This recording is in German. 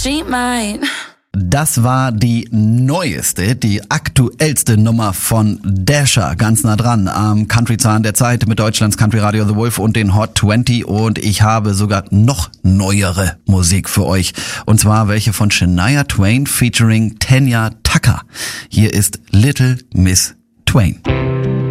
she might. Das war die neueste, die aktuellste Nummer von Dasher, ganz nah dran am Country-Zahn der Zeit mit Deutschlands Country-Radio The Wolf und den Hot 20, und ich habe sogar noch neuere Musik für euch, und zwar welche von Shania Twain featuring Tanya Tucker. Hier ist Little Miss Twain.